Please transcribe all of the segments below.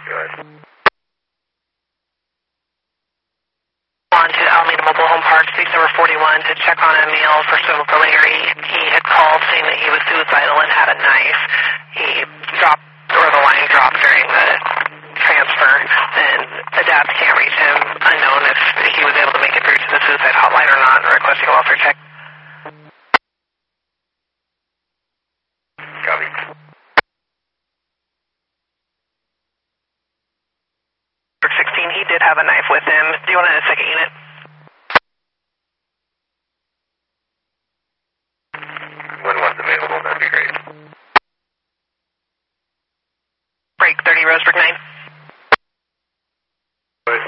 Good. On to Alameda Mobile Home Park, station number 41, to check on a male for Stoker Larry. He had called saying that he was suicidal and had a knife. He dropped, or the line dropped during the transfer, and ADAPT can't reach him. Unknown if he was able to make it through to the suicide hotline or not, requesting a welfare check. Copy. 16, he did have a knife with him. Do you want a second unit? When one's available, that'd be great. Break 30, Roseburg 9. Good.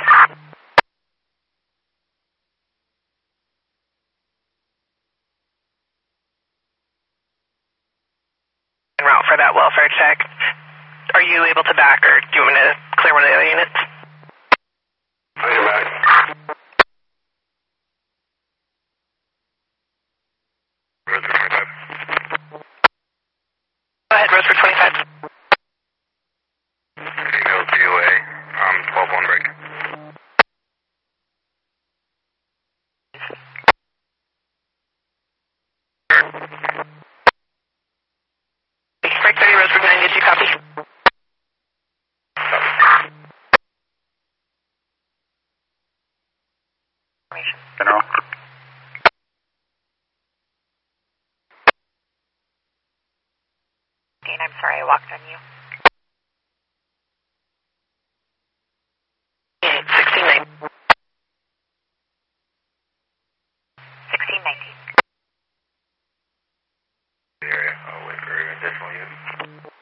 En route for that welfare check. Are you able to back, or do you want me to clear one of the other units? You're back. Roseburg 25. Go ahead, Roseburg 25. Female TOA, 12-1 break. Break 30, Roseburg 9, did you copy? General. Dean, I'm sorry I walked on you.